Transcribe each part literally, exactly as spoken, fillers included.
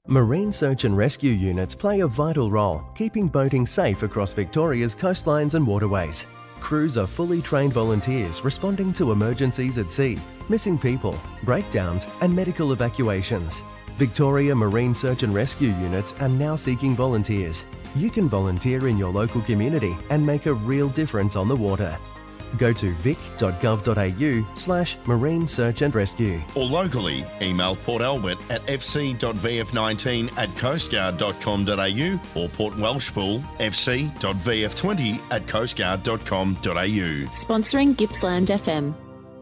Marine search and rescue units play a vital role, keeping boating safe across Victoria's coastlines and waterways. Crews are fully trained volunteers responding to emergencies at sea, missing people, breakdowns and medical evacuations. Victoria Marine Search and Rescue units are now seeking volunteers. You can volunteer in your local community and make a real difference on the water. Go to vic.gov.au slash marine search and rescue. Or locally, email Port Albert at f c dot v f nineteen at coastguard dot com dot a u or Port Welshpool f c dot v f twenty at coastguard dot com dot a u. Sponsoring Gippsland F M.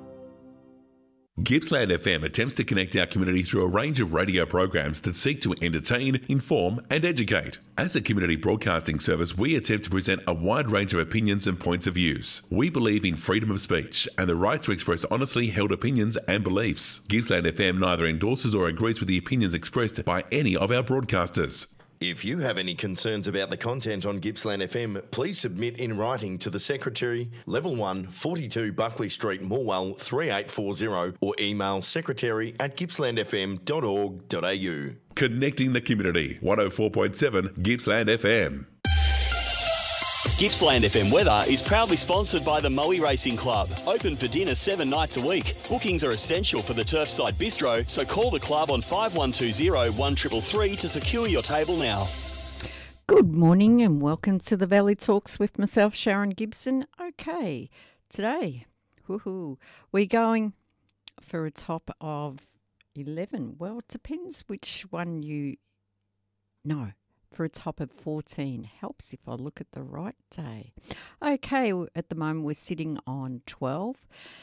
Gippsland F M attempts to connect our community through a range of radio programs that seek to entertain, inform and educate. As a community broadcasting service, we attempt to present a wide range of opinions and points of views. We believe in freedom of speech and the right to express honestly held opinions and beliefs. Gippsland F M neither endorses or agrees with the opinions expressed by any of our broadcasters. If you have any concerns about the content on Gippsland F M, please submit in writing to the Secretary, Level one, forty-two Buckley Street, Morwell three eight four zero, or email secretary at gippsland f m dot org dot a u. Connecting the community. one oh four point seven Gippsland F M. Gippsland F M weather is proudly sponsored by the Moe Racing Club. Open for dinner seven nights a week. Bookings are essential for the Turfside Bistro, so call the club on five one two zero, one three three to secure your table now. Good morning and welcome to the Valley Talks with myself, Sharon Gibson. Okay, today, woohoo, we're going for a top of eleven. Well, it depends which one you know. For a top of fourteen. Helps if I look at the right day. Okay, at the moment we're sitting on twelve.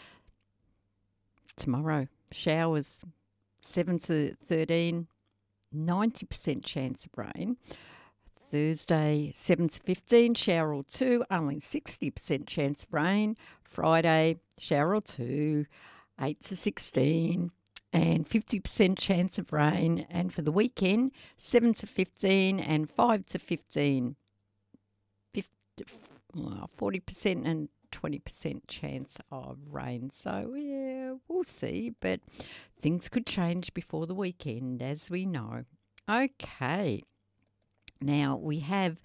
Tomorrow, showers seven to thirteen, ninety percent chance of rain. Thursday, seven to fifteen, shower or two, only sixty percent chance of rain. Friday, shower or two, eight to sixteen. And fifty percent chance of rain. And for the weekend, seven to fifteen and five to fifteen. fifty, well, forty percent and twenty percent chance of rain. So, yeah, we'll see. But things could change before the weekend, as we know. Okay. Now, we have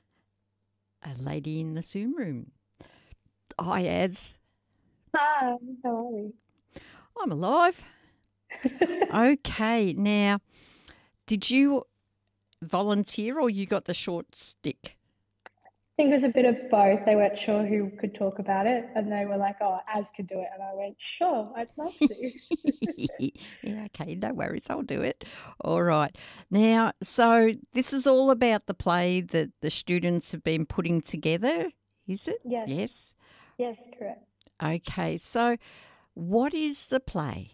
a lady in the Zoom room. Hi, Az. Hi, how are you? I'm alive. Okay, now, did you volunteer or you got the short stick? I think it was a bit of both. They weren't sure who could talk about it, and they were like, oh, Az could do it. And I went, sure, I'd love to. Yeah, okay, no worries, I'll do it. All right. Now, so this is all about the play that the students have been putting together, is it? Yes. Yes? Yes, correct. Okay, so what is the play?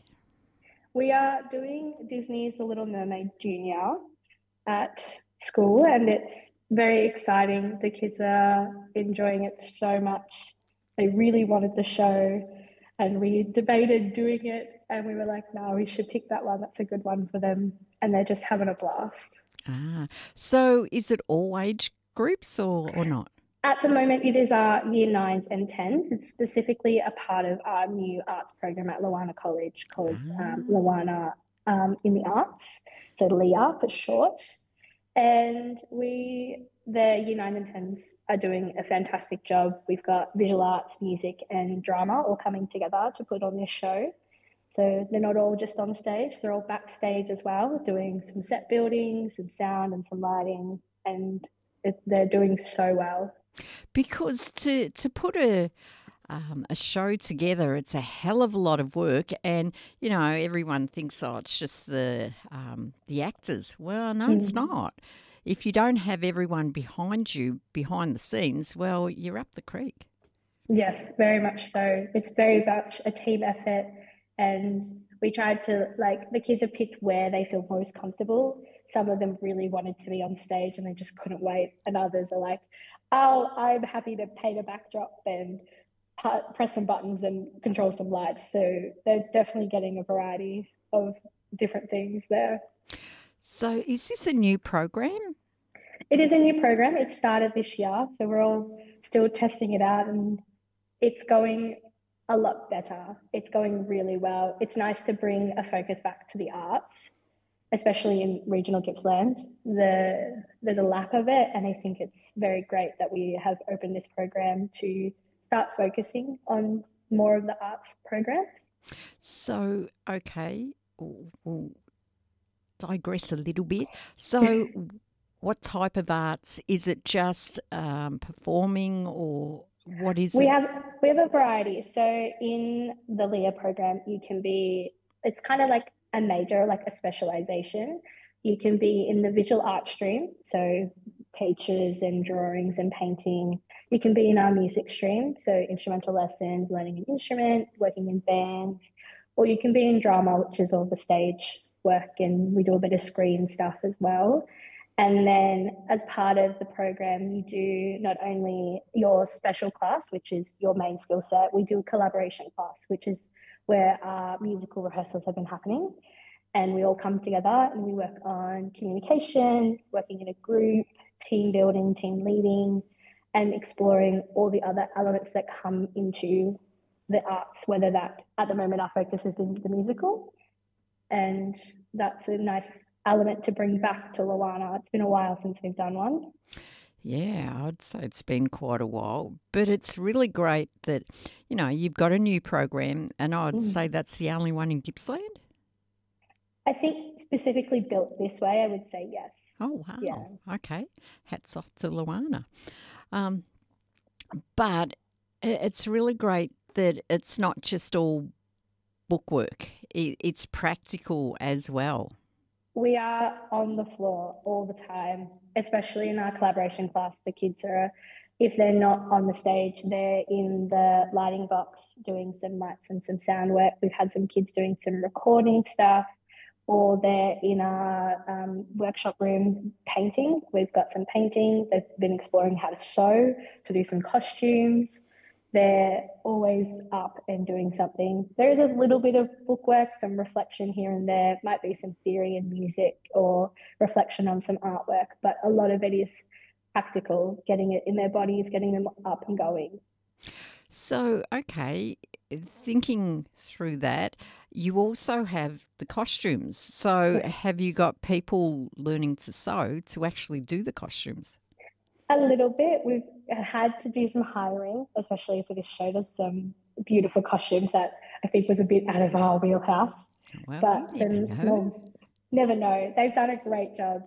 We are doing Disney's The Little Mermaid Junior at school, and it's very exciting. The kids are enjoying it so much. They really wanted the show, and we debated doing it, and we were like, no, we should pick that one. That's a good one for them, and they're just having a blast. Ah, so is it all age groups or, or not? At the moment, it is our year nines and tens. It's specifically a part of our new arts program at Lawana College called um, Lawana um, in the Arts, so L I A for short. And we, the year nine and tens are doing a fantastic job. We've got visual arts, music and drama all coming together to put on this show. So they're not all just on stage, they're all backstage as well, doing some set building, some sound and some lighting, and it, they're doing so well. Because to to put a um, a show together, it's a hell of a lot of work, and you know everyone thinks, oh, it's just the um, the actors. Well, no, mm. it's not. If you don't have everyone behind you, behind the scenes, well, you're up the creek. Yes, very much so. It's very much a team effort, and we tried to, like, the kids have picked where they feel most comfortable. Some of them really wanted to be on stage and they just couldn't wait, and others are like, oh, I'm happy to paint a backdrop and press some buttons and control some lights. So they're definitely getting a variety of different things there. So is this a new program? It is a new program. It started this year, so we're all still testing it out, and it's going a lot better. It's going really well. It's nice to bring a focus back to the arts especially in regional Gippsland, the there's a lack of it, and I think it's very great that we have opened this program to start focusing on more of the arts programs. So, okay, we'll digress a little bit. So, what type of arts? Is it just um, performing, or what is we it? have we have a variety. So in the Leah program, you can be, it's kind of like a major, like a specialization. You can be in the visual art stream, so pictures and drawings and painting. You can be in our music stream, so instrumental lessons, learning an instrument, working in bands, or you can be in drama, which is all the stage work, and we do a bit of screen stuff as well. And then as part of the program, you do not only your special class, which is your main skill set, we do a collaboration class, which is where our musical rehearsals have been happening. And we all come together and we work on communication, working in a group, team building, team leading, and exploring all the other elements that come into the arts, whether that at the moment our focus has been the musical. And that's a nice element to bring back to Lowana. It's been a while since we've done one. Yeah, I'd say it's been quite a while, but it's really great that, you know, you've got a new program, and I'd mm. say that's the only one in Gippsland. I think specifically built this way, I would say yes. Oh, wow. Yeah. Okay. Hats off to Lowana. Um, but it's really great that it's not just all bookwork. It's practical as well. We are on the floor all the time, especially in our collaboration class. The kids are, if they're not on the stage, they're in the lighting box doing some lights and some sound work. We've had some kids doing some recording stuff, or they're in our um, workshop room painting. We've got some painting. They've been exploring how to sew, to do some costumes. They're always up and doing something. There is a little bit of bookwork, some reflection here and there, might be some theory in music or reflection on some artwork, but a lot of it is practical, getting it in their bodies, getting them up and going. So, okay, thinking through that, you also have the costumes. So have you got people learning to sew to actually do the costumes? A little bit. We've had to do some hiring, especially for this show. There's some beautiful costumes that I think was a bit out of our wheelhouse. Well, but some small, never know. They've done a great job.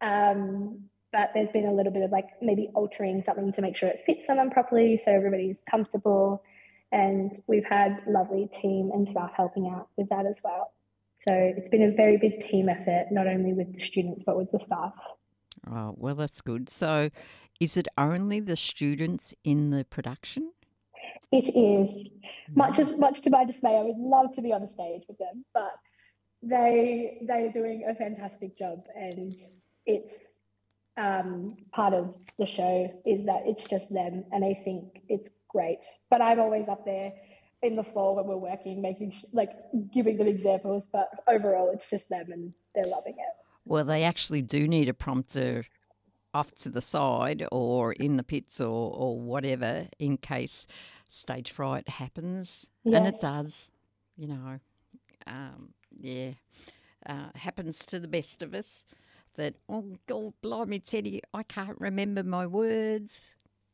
Um, but there's been a little bit of like maybe altering something to make sure it fits someone properly so everybody's comfortable. And we've had lovely team and staff helping out with that as well. So it's been a very big team effort, not only with the students, but with the staff. Oh, well, that's good. So is it only the students in the production? It is. Much as much to my dismay, I would love to be on the stage with them, but they they're doing a fantastic job, and it's um, part of the show is that it's just them, and I think it's great. But I'm always up there in the floor when we're working, making sh- like giving them examples. But overall, it's just them, and they're loving it. Well, they actually do need a prompter off to the side or in the pits or, or whatever in case stage fright happens. Yeah. And it does, you know. Um, yeah, uh, happens to the best of us that, oh, God, blimey, Teddy, I can't remember my words.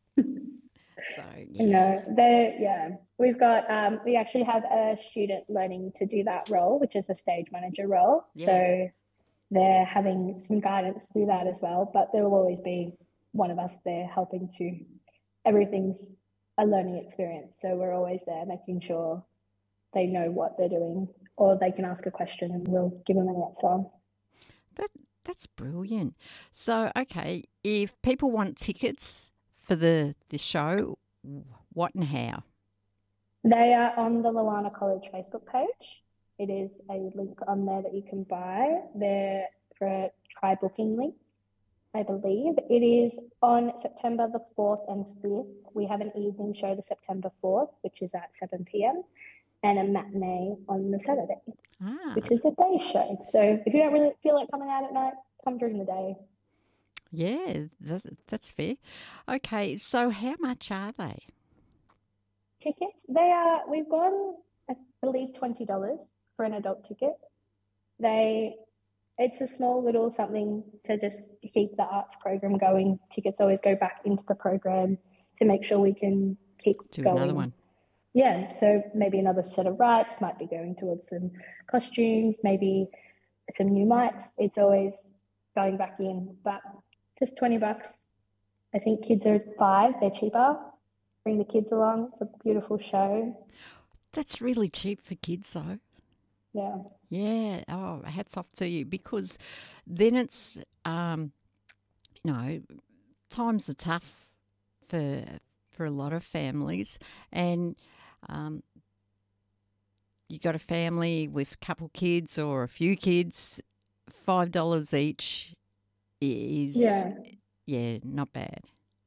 So, yeah. No, they yeah. We've got, um, we actually have a student learning to do that role, which is the stage manager role. Yeah. So they're having some guidance through that as well, but there will always be one of us there helping to, everything's a learning experience. So we're always there making sure they know what they're doing, or they can ask a question and we'll give them an answer. That, that's brilliant. So, okay, if people want tickets for the, the show, what and how? They are on the Lowana College Facebook page. It is a link on there that you can buy. They're for a try booking link, I believe. It is on September the fourth and fifth. We have an evening show the September fourth, which is at seven p.m, and a matinee on the Saturday, ah. which is a day show. So if you don't really feel like coming out at night, come during the day. Yeah, that, that's fair. Okay, so how much are they? Tickets? They are, we've gone, I believe, twenty dollars for an adult ticket. They it's a small little something to just keep the arts program going. Tickets always go back into the program to make sure we can keep Do going. another one. Yeah, so maybe another set of rights might be going towards some costumes, maybe some new mics. It's always going back in, but just twenty bucks. I think kids are five, they're cheaper. Bring the kids along. It's a beautiful show. That's really cheap for kids, though. Yeah. Yeah. Oh, hats off to you, because then it's, um, you know, times are tough for for a lot of families, and um, you got a family with a couple kids or a few kids, five dollars each is Yeah. yeah, not bad.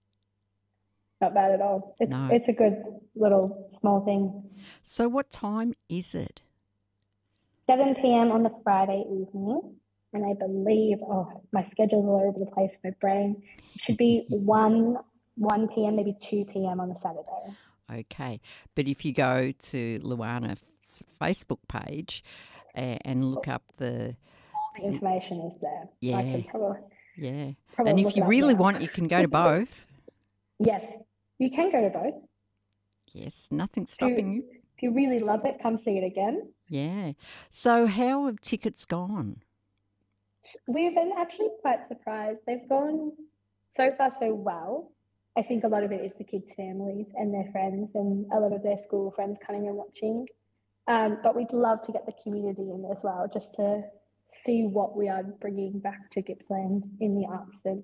Not bad at all. It's No. it's a good little small thing. So what time is it? seven p.m. on the Friday evening, and I believe, oh, my schedule's all over the place, my brain. It should be one one p.m., maybe two p.m. on the Saturday. Okay. But if you go to Luana's Facebook page and, and look up the, The information is there. I Yeah. can probably, yeah. probably And look if it you up really now. want, you can go to both. Yes, you can go to both. Yes, nothing's If stopping you, you. if you really love it, come see it again. Yeah. So how have tickets gone? We've been actually quite surprised. They've gone so far so well. I think a lot of it is the kids' families and their friends and a lot of their school friends coming and watching. Um, but we'd love to get the community in as well, just to see what we are bringing back to Gippsland in the arts. And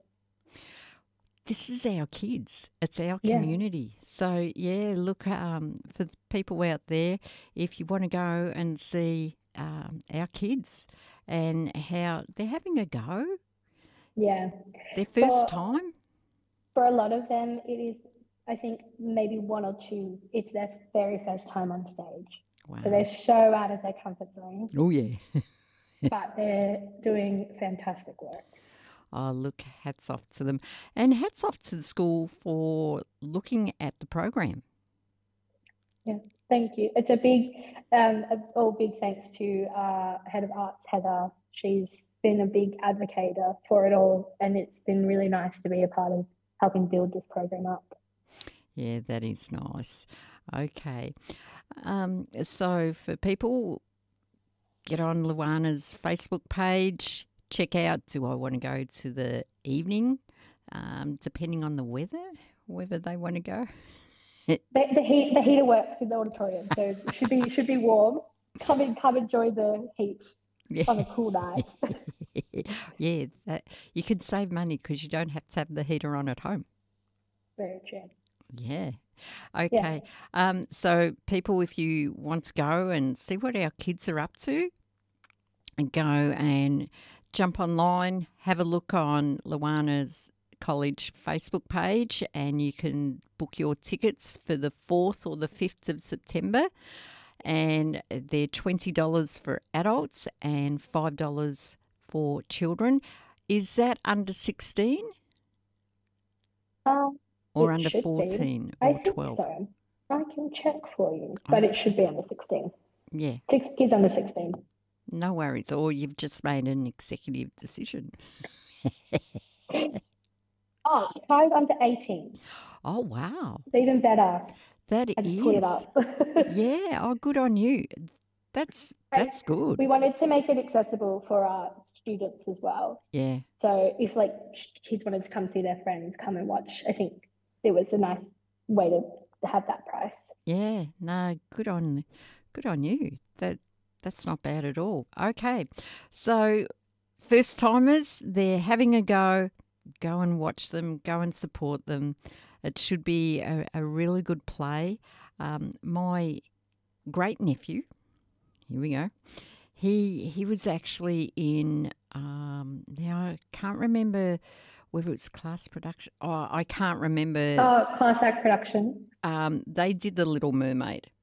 This is our kids. It's our Yeah. community. So, yeah, look, um, for the people out there, if you want to go and see um, our kids and how they're having a go, yeah, their first For- time. for a lot of them, it is, I think, maybe one or two, it's their very first time on stage. Wow. So they're so out of their comfort zone, Oh, yeah. but they're doing fantastic work. Oh, look, hats off to them. And hats off to the school for looking at the program. Yeah, thank you. It's a big, um, a, all big thanks to our head of arts, Heather. She's been a big advocate for it all, and it's been really nice to be a part of helping build this program up. Yeah, that is nice. Okay. Um, so for people, get on Luana's Facebook page, check out, do I want to go to the evening, um, depending on the weather, whether they want to go. The, the heat, the heater works in the auditorium, so it should be should be warm. Come in, come enjoy the heat Yeah. on a cool night. Yeah, that, you can save money because you don't have to have the heater on at home. Very true. Yeah. Okay. Um, so people, if you want to go and see what our kids are up to, and go and jump online, have a look on Luana's College Facebook page, and you can book your tickets for the fourth or the fifth of September. And they're twenty dollars for adults and five dollars for children. Is that under sixteen Um, or it under should be. fourteen I or think twelve? so. I can check for you, but it should be under sixteen. Yeah, Six kids under sixteen. no worries. Or you've just made an executive decision. Oh, five under eighteen. Oh, wow. It's even better. That I just is. put it up. Yeah. Oh, good on you. That's that's good. We wanted to make it accessible for our students as well. Yeah. So if like kids wanted to come see their friends, come and watch, I think it was a nice way to have that price. Yeah. No, good on good on you. That that's not bad at all. Okay. So first timers, they're having a go. Go and watch them, go and support them. It should be a, a really good play. Um, my great nephew, here we go. He he was actually in. Um, now I can't remember whether it's Class Production. Oh, I can't remember. Oh, Class Act Production. Um, they did The Little Mermaid.